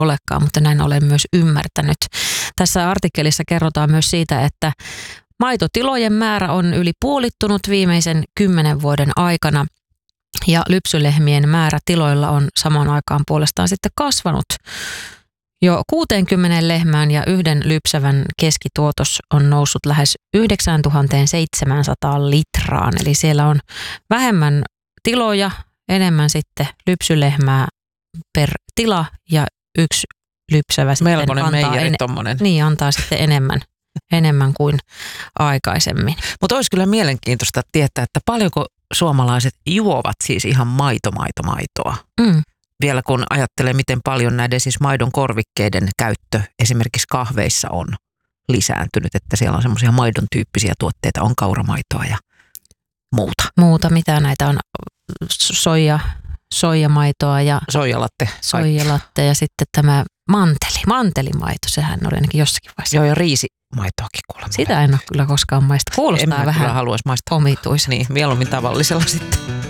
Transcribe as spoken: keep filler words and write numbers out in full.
olekaan, mutta näin olen myös ymmärtänyt. Tässä artikkelissa kerrotaan myös siitä, että maitotilojen määrä on yli puolittunut viimeisen kymmenen vuoden aikana ja lypsylehmien määrä tiloilla on samaan aikaan puolestaan sitten kasvanut. Jo kuuteenkymmeneen lehmään ja yhden lypsävän keskituotos on noussut lähes yhdeksäntuhattaseitsemänsataa litraan. Eli siellä on vähemmän tiloja, enemmän sitten lypsylehmää per tila ja yksi lypsävä sitten melkoinen antaa, meijeri en, tommonen. niin, antaa sitten enemmän, enemmän kuin aikaisemmin. Mutta olisi kyllä mielenkiintoista tietää, että paljonko suomalaiset juovat siis ihan maito, maito, maitoa. Mm. Vielä kun ajattelee, miten paljon näiden siis maidon korvikkeiden käyttö esimerkiksi kahveissa on lisääntynyt, että siellä on semmoisia maidon tyyppisiä tuotteita, on kauramaitoa ja muuta. Muuta, mitä näitä on, soija, soijamaitoa ja Soijalatte. soijalatte ja sitten tämä manteli, mantelimaito, sehän oli ainakin jossakin vaiheessa. Joo, ja riisimaitoakin kuulemma. Sitä en ole kyllä koskaan maista. Kuulostaa en vähän haluaisi maistaa. omituiselta. Niin, mieluummin tavallisella sitten.